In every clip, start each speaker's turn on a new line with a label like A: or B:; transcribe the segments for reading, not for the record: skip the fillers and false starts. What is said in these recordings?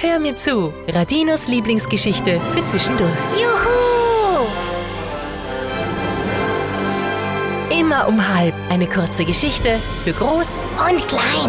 A: Hör mir zu, Radinos Lieblingsgeschichte für zwischendurch.
B: Juhu!
A: Immer um 12:30 eine kurze Geschichte für Groß
B: Und klein.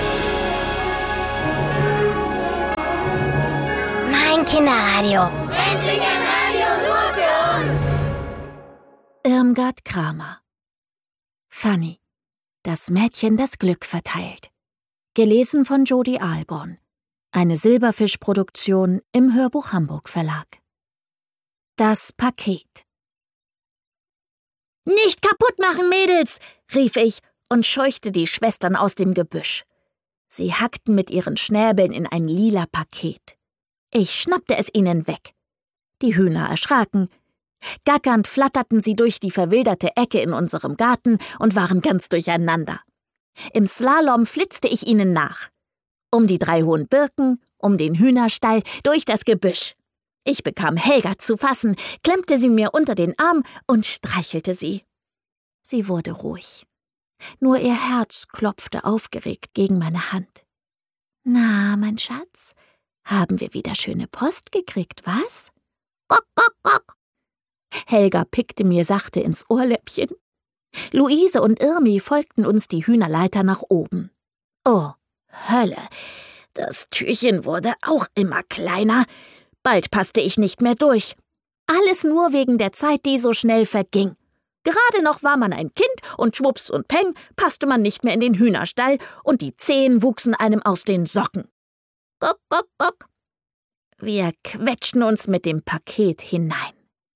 B: Mein Kinderradio.
C: Endlich ein Radio nur für uns!
D: Irmgard Kramer. Fanny. Das Mädchen, das Glück verteilt. Gelesen von Jodi Alborn. Eine Silberfisch-Produktion im Hörbuch Hamburg Verlag. Das Paket. »Nicht kaputt machen, Mädels«, rief ich und scheuchte die Schwestern aus dem Gebüsch. Sie hackten mit ihren Schnäbeln in ein lila Paket. Ich schnappte es ihnen weg. Die Hühner erschraken. Gackernd flatterten sie durch die verwilderte Ecke in unserem Garten und waren ganz durcheinander. Im Slalom flitzte ich ihnen nach. Um die 3 hohen Birken, um den Hühnerstall, durch das Gebüsch. Ich bekam Helga zu fassen, klemmte sie mir unter den Arm und streichelte sie. Sie wurde ruhig. Nur ihr Herz klopfte aufgeregt gegen meine Hand. »Na, mein Schatz, haben wir wieder schöne Post gekriegt, was?«
B: Guck, guck, guck.
D: Helga pickte mir sachte ins Ohrläppchen. Luise und Irmi folgten uns die Hühnerleiter nach oben. Oh, Hölle! Das Türchen wurde auch immer kleiner. Bald passte ich nicht mehr durch. Alles nur wegen der Zeit, die so schnell verging. Gerade noch war man ein Kind und schwupps und peng passte man nicht mehr in den Hühnerstall und die Zehen wuchsen einem aus den Socken.
B: Guck, guck, guck.
D: Wir quetschten uns mit dem Paket hinein.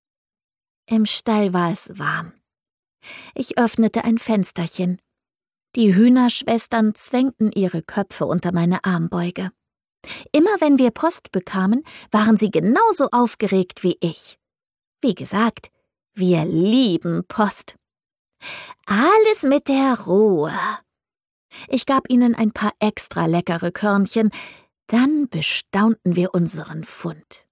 D: Im Stall war es warm. Ich öffnete ein Fensterchen. Die Hühnerschwestern zwängten ihre Köpfe unter meine Armbeuge. Immer wenn wir Post bekamen, waren sie genauso aufgeregt wie ich. Wie gesagt, wir lieben Post. Alles mit der Ruhe. Ich gab ihnen ein paar extra leckere Körnchen, dann bestaunten wir unseren Fund.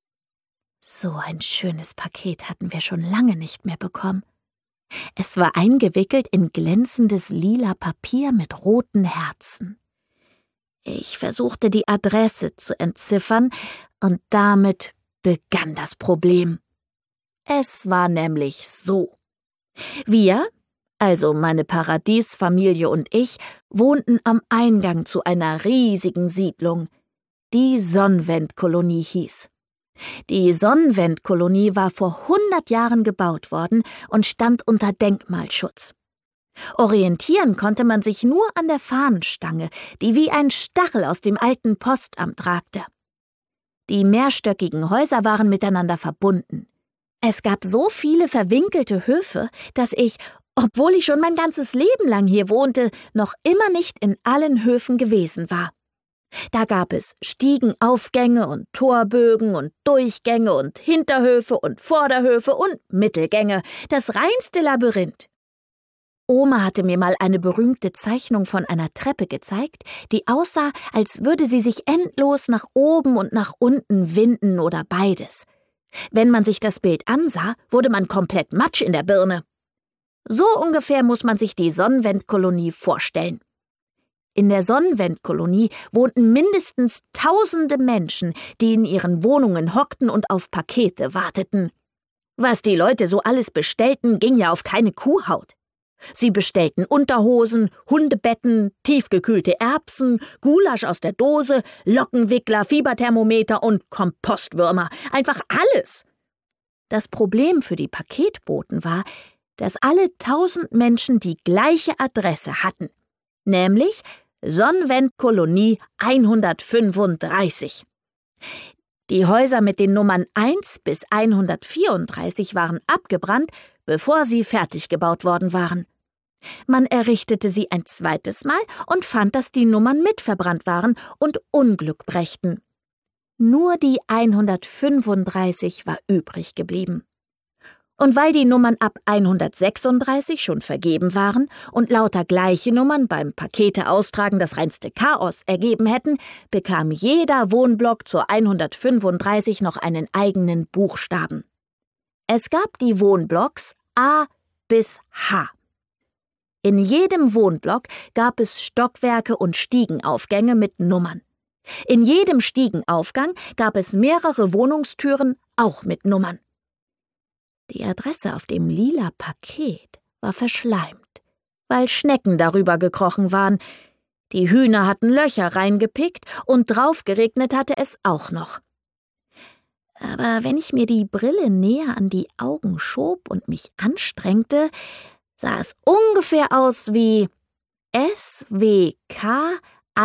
D: So ein schönes Paket hatten wir schon lange nicht mehr bekommen. Es war eingewickelt in glänzendes lila Papier mit roten Herzen. Ich versuchte die Adresse zu entziffern, und damit begann das Problem. Es war nämlich so. Wir, also meine Paradiesfamilie und ich, wohnten am Eingang zu einer riesigen Siedlung, die Sonnenwendkolonie hieß. Die Sonnenwendkolonie war vor 100 Jahren gebaut worden und stand unter Denkmalschutz. Orientieren konnte man sich nur an der Fahnenstange, die wie ein Stachel aus dem alten Postamt ragte. Die mehrstöckigen Häuser waren miteinander verbunden. Es gab so viele verwinkelte Höfe, dass ich, obwohl ich schon mein ganzes Leben lang hier wohnte, noch immer nicht in allen Höfen gewesen war. Da gab es Stiegenaufgänge und Torbögen und Durchgänge und Hinterhöfe und Vorderhöfe und Mittelgänge, das reinste Labyrinth. Oma hatte mir mal eine berühmte Zeichnung von einer Treppe gezeigt, die aussah, als würde sie sich endlos nach oben und nach unten winden oder beides. Wenn man sich das Bild ansah, wurde man komplett matsch in der Birne. So ungefähr muss man sich die Sonnenwendkolonie vorstellen. In der Sonnenwendkolonie wohnten mindestens tausende Menschen, die in ihren Wohnungen hockten und auf Pakete warteten. Was die Leute so alles bestellten, ging ja auf keine Kuhhaut. Sie bestellten Unterhosen, Hundebetten, tiefgekühlte Erbsen, Gulasch aus der Dose, Lockenwickler, Fieberthermometer und Kompostwürmer. Einfach alles. Das Problem für die Paketboten war, dass alle 1000 Menschen die gleiche Adresse hatten, nämlich Sonnenwendkolonie 135. Die Häuser mit den Nummern 1 bis 134 waren abgebrannt, bevor sie fertig gebaut worden waren. Man errichtete sie ein zweites Mal und fand, dass die Nummern mitverbrannt waren und Unglück brächten. Nur die 135 war übrig geblieben. Und weil die Nummern ab 136 schon vergeben waren und lauter gleiche Nummern beim Pakete-Austragen das reinste Chaos ergeben hätten, bekam jeder Wohnblock zur 135 noch einen eigenen Buchstaben. Es gab die Wohnblocks A bis H. In jedem Wohnblock gab es Stockwerke und Stiegenaufgänge mit Nummern. In jedem Stiegenaufgang gab es mehrere Wohnungstüren, auch mit Nummern. Die Adresse auf dem lila Paket war verschleimt, weil Schnecken darüber gekrochen waren. Die Hühner hatten Löcher reingepickt und drauf geregnet hatte es auch noch. Aber wenn ich mir die Brille näher an die Augen schob und mich anstrengte, sah es ungefähr aus wie SWK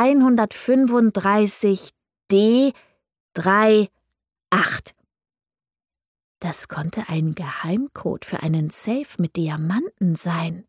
D: 135 D38. Das konnte ein Geheimcode für einen Safe mit Diamanten sein.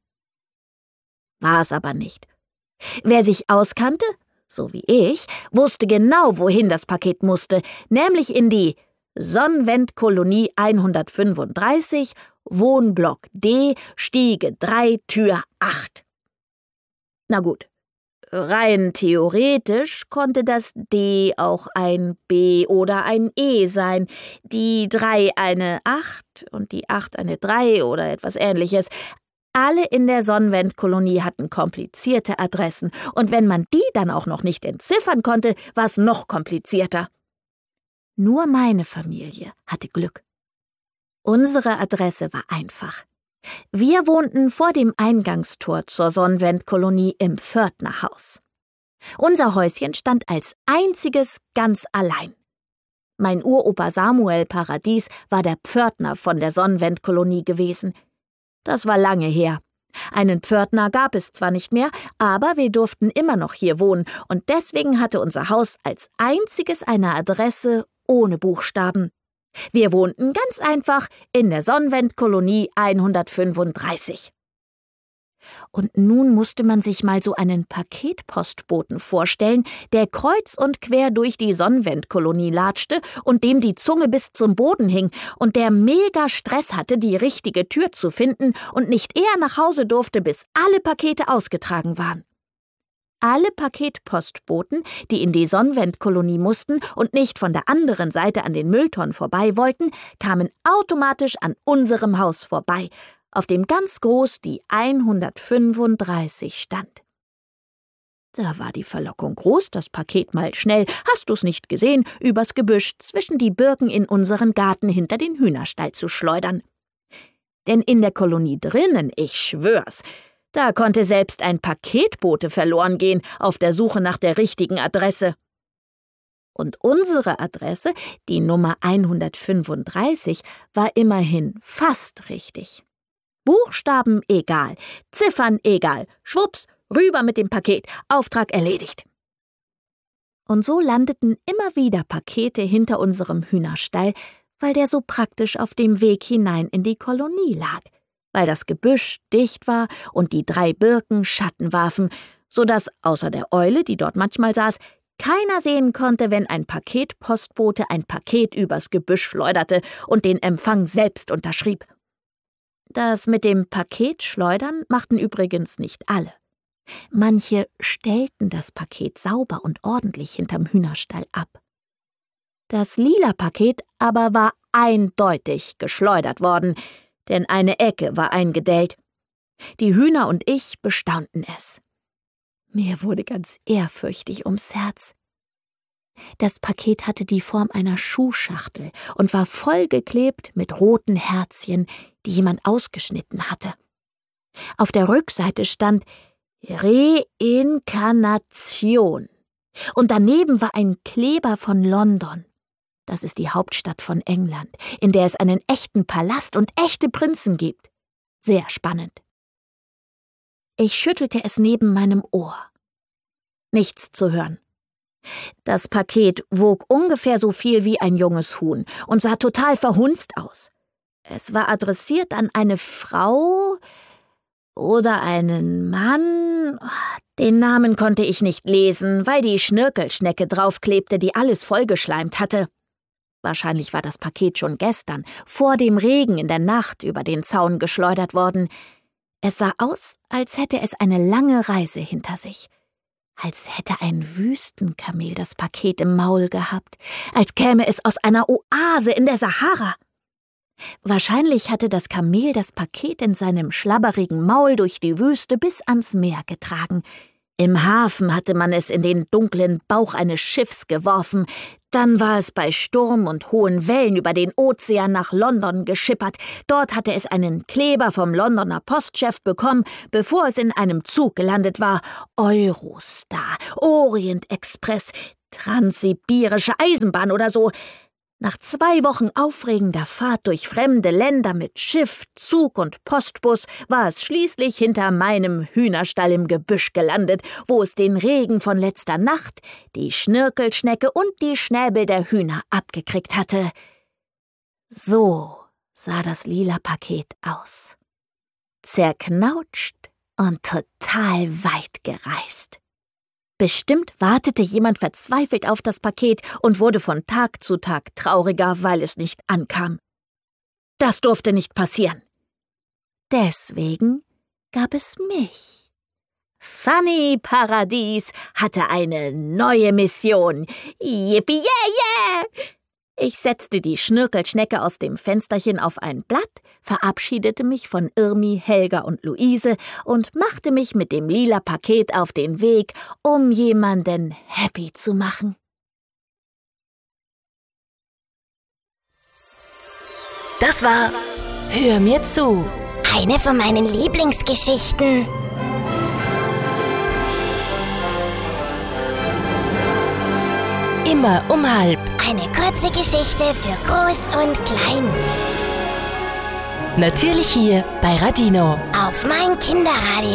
D: War es aber nicht. Wer sich auskannte, so wie ich, wusste genau, wohin das Paket musste, nämlich in die Sonnenwendkolonie 135, Wohnblock D, Stiege 3, Tür 8. Na gut, rein theoretisch konnte das D auch ein B oder ein E sein, die 3 eine 8 und die 8 eine 3 oder etwas Ähnliches. Alle in der Sonnenwendkolonie hatten komplizierte Adressen, und wenn man die dann auch noch nicht entziffern konnte, war es noch komplizierter. Nur meine Familie hatte Glück. Unsere Adresse war einfach. Wir wohnten vor dem Eingangstor zur Sonnenwendkolonie im Pförtnerhaus. Unser Häuschen stand als einziges ganz allein. Mein Uropa Samuel Paradies war der Pförtner von der Sonnenwendkolonie gewesen. Das war lange her. Einen Pförtner gab es zwar nicht mehr, aber wir durften immer noch hier wohnen, und deswegen hatte unser Haus als einziges eine Adresse ohne Buchstaben. Wir wohnten ganz einfach in der Sonnenwendkolonie 135. Und nun musste man sich mal so einen Paketpostboten vorstellen, der kreuz und quer durch die Sonnenwendkolonie latschte und dem die Zunge bis zum Boden hing und der mega Stress hatte, die richtige Tür zu finden und nicht eher nach Hause durfte, bis alle Pakete ausgetragen waren. Alle Paketpostboten, die in die Sonnenwendkolonie mussten und nicht von der anderen Seite an den Mülltonnen vorbei wollten, kamen automatisch an unserem Haus vorbei, auf dem ganz groß die 135 stand. Da war die Verlockung groß, das Paket mal schnell, hast du's nicht gesehen, übers Gebüsch zwischen die Birken in unseren Garten hinter den Hühnerstall zu schleudern. Denn in der Kolonie drinnen, ich schwör's, da konnte selbst ein Paketbote verloren gehen auf der Suche nach der richtigen Adresse. Und unsere Adresse, die Nummer 135, war immerhin fast richtig. Buchstaben egal, Ziffern egal, schwupps, rüber mit dem Paket, Auftrag erledigt. Und so landeten immer wieder Pakete hinter unserem Hühnerstall, weil der so praktisch auf dem Weg hinein in die Kolonie lag, weil das Gebüsch dicht war und die 3 Birken Schatten warfen, so dass außer der Eule, die dort manchmal saß, keiner sehen konnte, wenn ein Paketpostbote ein Paket übers Gebüsch schleuderte und den Empfang selbst unterschrieb. Das mit dem Paketschleudern machten übrigens nicht alle. Manche stellten das Paket sauber und ordentlich hinterm Hühnerstall ab. Das lila Paket aber war eindeutig geschleudert worden, denn eine Ecke war eingedellt. Die Hühner und ich bestaunten es. Mir wurde ganz ehrfürchtig ums Herz. Das Paket hatte die Form einer Schuhschachtel und war vollgeklebt mit roten Herzchen, die jemand ausgeschnitten hatte. Auf der Rückseite stand Reinkarnation und daneben war ein Kleber von London. Das ist die Hauptstadt von England, in der es einen echten Palast und echte Prinzen gibt. Sehr spannend. Ich schüttelte es neben meinem Ohr. Nichts zu hören. Das Paket wog ungefähr so viel wie ein junges Huhn und sah total verhunzt aus. Es war adressiert an eine Frau oder einen Mann. Den Namen konnte ich nicht lesen, weil die Schnirkelschnecke draufklebte, die alles vollgeschleimt hatte. Wahrscheinlich war das Paket schon gestern, vor dem Regen in der Nacht, über den Zaun geschleudert worden. Es sah aus, als hätte es eine lange Reise hinter sich. Als hätte ein Wüstenkamel das Paket im Maul gehabt, als käme es aus einer Oase in der Sahara. Wahrscheinlich hatte das Kamel das Paket in seinem schlabberigen Maul durch die Wüste bis ans Meer getragen. Im Hafen hatte man es in den dunklen Bauch eines Schiffs geworfen. Dann war es bei Sturm und hohen Wellen über den Ozean nach London geschippert. Dort hatte es einen Kleber vom Londoner Postchef bekommen, bevor es in einem Zug gelandet war. Eurostar, Orient Express, Transsibirische Eisenbahn oder so. Nach 2 Wochen aufregender Fahrt durch fremde Länder mit Schiff, Zug und Postbus war es schließlich hinter meinem Hühnerstall im Gebüsch gelandet, wo es den Regen von letzter Nacht, die Schnirkelschnecke und die Schnäbel der Hühner abgekriegt hatte. So sah das lila Paket aus. Zerknautscht und total weit gereist. Bestimmt wartete jemand verzweifelt auf das Paket und wurde von Tag zu Tag trauriger, weil es nicht ankam. Das durfte nicht passieren. Deswegen gab es mich. Fanny Paradies hatte eine neue Mission. Yippie, yeah, yeah! Ich setzte die Schnirkelschnecke aus dem Fensterchen auf ein Blatt, verabschiedete mich von Irmi, Helga und Luise und machte mich mit dem lila Paket auf den Weg, um jemanden happy zu machen.
A: Das war Hör mir zu.
B: Eine von meinen Lieblingsgeschichten.
A: Immer um halb.
B: Eine kurze Geschichte für Groß und Klein.
A: Natürlich hier bei Radino.
B: Auf mein Kinderradio.